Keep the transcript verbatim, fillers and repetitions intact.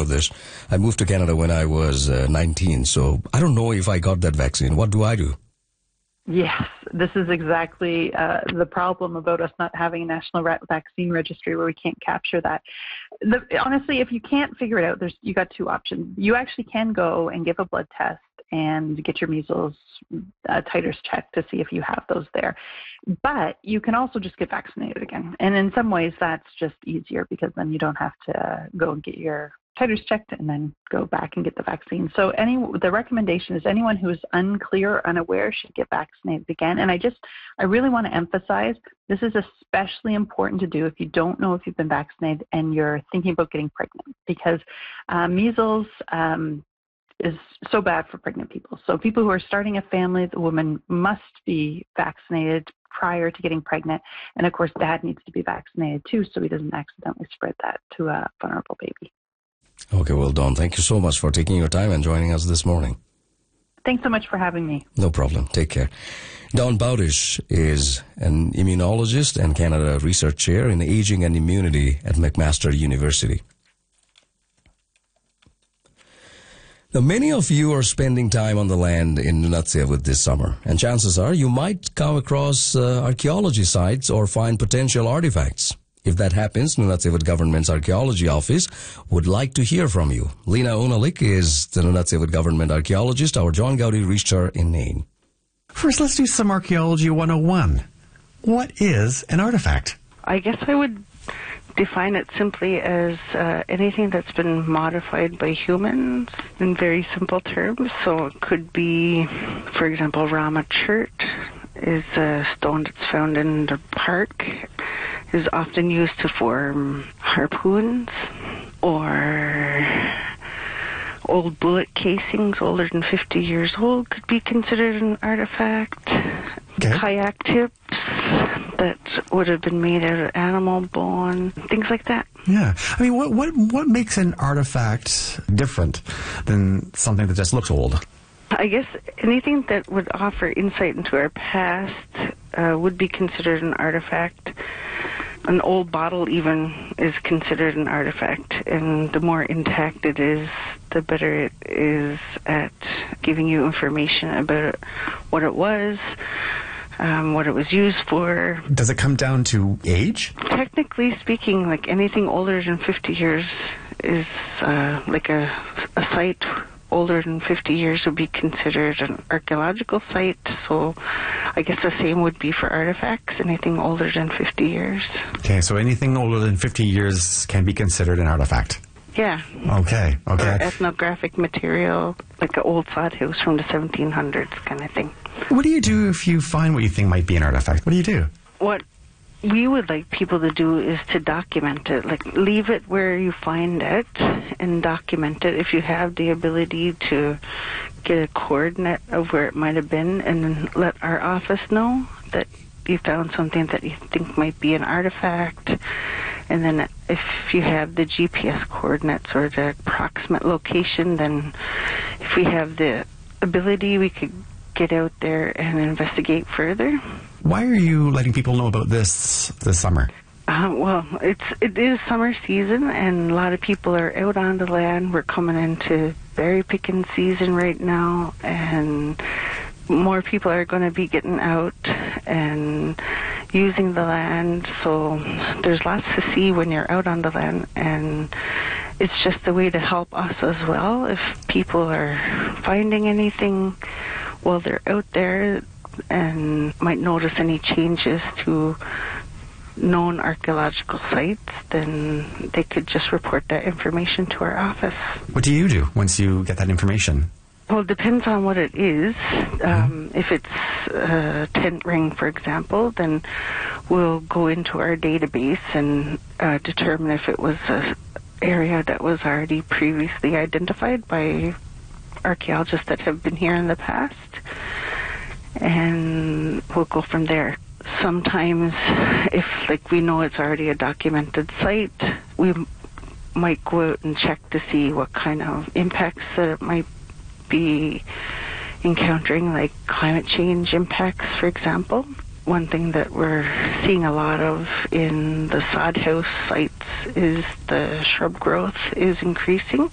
this. I moved to Canada when I was uh, nineteen, so I don't know if I got that vaccine. What do I do? Yes, this is exactly uh, the problem about us not having a national ra- vaccine registry where we can't capture that. The, honestly, if you can't figure it out, there's you got two options. You actually can go and give a blood test and get your measles uh, titers checked to see if you have those there. But you can also just get vaccinated again. And in some ways, that's just easier because then you don't have to go and get your titers checked and then go back and get the vaccine. So any the recommendation is anyone who is unclear or unaware should get vaccinated again. And I just, I really want to emphasize, this is especially important to do if you don't know if you've been vaccinated and you're thinking about getting pregnant, because uh, measles um, is so bad for pregnant people. So people who are starting a family, the woman must be vaccinated prior to getting pregnant. And of course, dad needs to be vaccinated too, so he doesn't accidentally spread that to a vulnerable baby. Okay, well, Dawn, thank you so much for taking your time and joining us this morning. Thanks so much for having me. No problem. Take care. Dawn Bowdish is an immunologist and Canada Research Chair in Aging and Immunity at McMaster University. Now, many of you are spending time on the land in Nunatsiavut this summer, and chances are you might come across uh, archaeology sites or find potential artifacts. If that happens, Nunatsiavut Government's Archaeology Office would like to hear from you. Lena Unalik is the Nunatsiavut Government archaeologist. Our John Gowdy reached her in Nain. First, let's do some Archaeology one oh one. What is an artifact? I guess I would define it simply as uh, anything that's been modified by humans in very simple terms. So it could be, for example, Rama Chert is a stone that's found in the park, is often used to form harpoons, or old bullet casings older than fifty years old could be considered an artifact. Okay. Kayak tips that would have been made out of animal bone, things like that. Yeah. I mean, what what what makes an artifact different than something that just looks old? I guess anything that would offer insight into our past uh, would be considered an artifact. An old bottle even is considered an artifact, and the more intact it is, the better it is at giving you information about what it was, um, what it was used for. Does it come down to age? Technically speaking, like anything older than fifty years is uh, like a, a site older than fifty years would be considered an archaeological site, so I guess the same would be for artifacts, anything older than fifty years. Okay, so anything older than fifty years can be considered an artifact? Yeah. Okay, okay. Or ethnographic material, like an old sod house from the seventeen hundreds kind of thing. What do you do if you find what you think might be an artifact? What do you do? What we would like people to do is to document it, like leave it where you find it and document it if you have the ability to get a coordinate of where it might have been, and then let our office know that you found something that you think might be an artifact. And then if you have the G P S coordinates or the approximate location, then if we have the ability, we could get out there and investigate further. Why are you letting people know about this this summer? Uh, well, it's it is summer season, and a lot of people are out on the land. We're coming into berry picking season right now, and more people are going to be getting out and using the land. So there's lots to see when you're out on the land, and it's just a way to help us as well. If people are finding anything while they're out there and might notice any changes to known archaeological sites, then they could just report that information to our office. What do you do once you get that information? Well, it depends on what it is. Um, if it's a tent ring, for example, then we'll go into our database and uh, determine if it was an area that was already previously identified by archaeologists that have been here in the past, and we'll go from there. Sometimes, if like we know it's already a documented site, we might go out and check to see what kind of impacts that it might be encountering, like climate change impacts, for example. One thing that we're seeing a lot of in the sod house sites is the shrub growth is increasing.